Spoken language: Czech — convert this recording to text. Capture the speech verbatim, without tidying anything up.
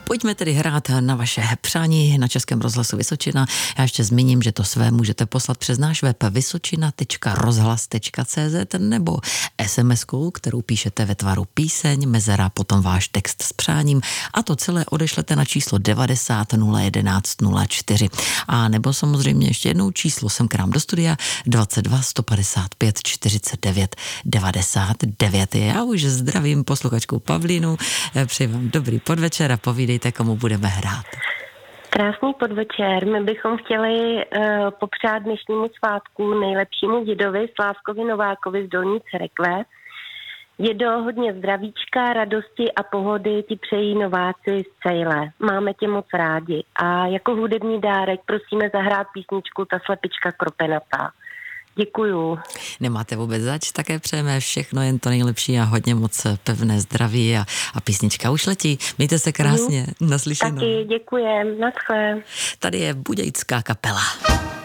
Pojďme tedy hrát na vaše přání na Českém rozhlasu Vysočina. Já ještě zmíním, že to své můžete poslat přes náš web vysočina tečka rozhlas tečka cé zet nebo es em eskou, kterou píšete ve tvaru píseň, mezera, potom váš text s přáním a to celé odešlete na číslo devadesát nula jedenáct nula čtyři. A nebo samozřejmě ještě jednou číslo sem k nám do studia dvacet dva sto padesát pět čtyřicet devět devadesát devět. Já už zdravím posluchačku Pavlínu, přeji vám dobrý podvečer a povídejte, komu budeme hrát. Krásný podvečer. My bychom chtěli uh, popřát dnešnímu svátku nejlepšímu dědovi Slávkovi Novákovi z Dolní Cerekve. Dědo, hodně zdravíčka, radosti a pohody ti přejí Nováci z Cejle. Máme tě moc rádi. A jako hudební dárek prosíme zahrát písničku Ta slepička kropenatá. Děkuju. Nemáte vůbec zač, také přejeme všechno, jen to nejlepší a hodně moc pevné zdraví a, a písnička už letí. Mějte se krásně, mm. naslyšenou. Taky, děkujem, naschle. Tady je budějská kapela.